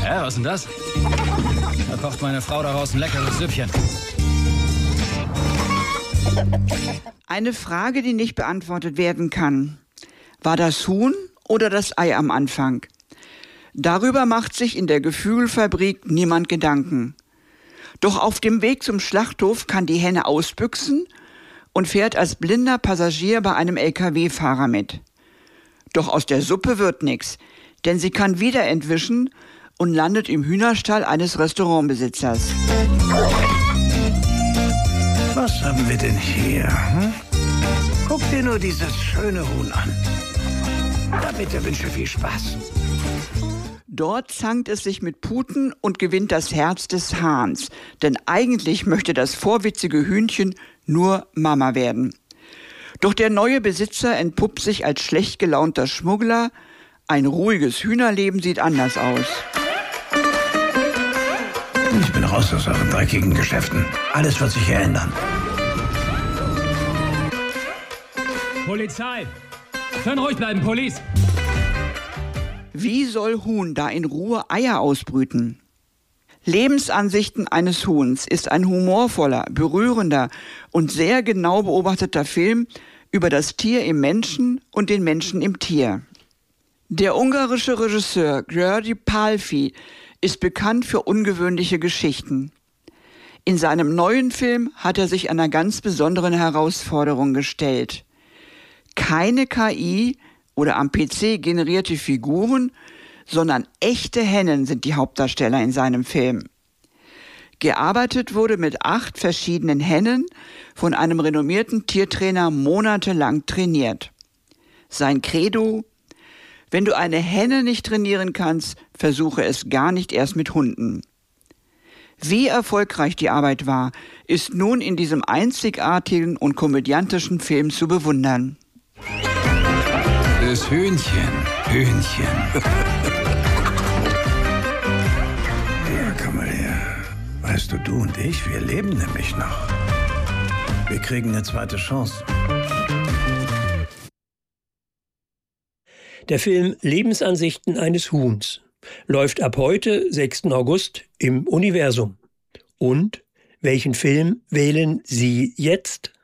Hä, was ist denn das? Da kocht meine Frau daraus ein leckeres Süppchen. Eine Frage, die nicht beantwortet werden kann. War das Huhn oder das Ei am Anfang? Darüber macht sich in der Geflügelfabrik niemand Gedanken. Doch auf dem Weg zum Schlachthof kann die Henne ausbüchsen und fährt als blinder Passagier bei einem LKW-Fahrer mit. Doch aus der Suppe wird nichts, denn sie kann wieder entwischen und landet im Hühnerstall eines Restaurantbesitzers. Was haben wir denn hier? Guck dir nur dieses schöne Huhn an. Damit wünsche viel Spaß. Dort zankt es sich mit Puten und gewinnt das Herz des Hahns. Denn eigentlich möchte das vorwitzige Hühnchen nur Mama werden. Doch der neue Besitzer entpuppt sich als schlecht gelaunter Schmuggler. Ein ruhiges Hühnerleben sieht anders aus. Ich bin raus aus euren dreckigen Geschäften. Alles wird sich hier ändern. Polizei! Können ruhig bleiben, Police! Wie soll Huhn da in Ruhe Eier ausbrüten? Lebensansichten eines Huhns ist ein humorvoller, berührender und sehr genau beobachteter Film über das Tier im Menschen und den Menschen im Tier. Der ungarische Regisseur György Pálffy ist bekannt für ungewöhnliche Geschichten. In seinem neuen Film hat er sich einer ganz besonderen Herausforderung gestellt. Keine KI oder am PC generierte Figuren, sondern echte Hennen sind die Hauptdarsteller in seinem Film. Gearbeitet wurde mit 8 verschiedenen Hennen, von einem renommierten Tiertrainer monatelang trainiert. Sein Credo: Wenn du eine Henne nicht trainieren kannst, versuche es gar nicht erst mit Hunden. Wie erfolgreich die Arbeit war, ist nun in diesem einzigartigen und komödiantischen Film zu bewundern. Das Hühnchen. Ja, komm mal her. Weißt du und ich, wir leben nämlich noch. Wir kriegen eine zweite Chance. Der Film Lebensansichten eines Huhns läuft ab heute, 6. August, im Universum. Und welchen Film wählen Sie jetzt?